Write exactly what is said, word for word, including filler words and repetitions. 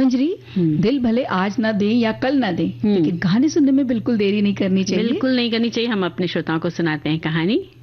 मंजरी, दिल भले आज ना दे या कल ना दे, लेकिन कहानी सुनने में बिल्कुल देरी नहीं करनी चाहिए। बिल्कुल नहीं करनी चाहिए। हम अपने श्रोताओं को सुनाते हैं कहानी।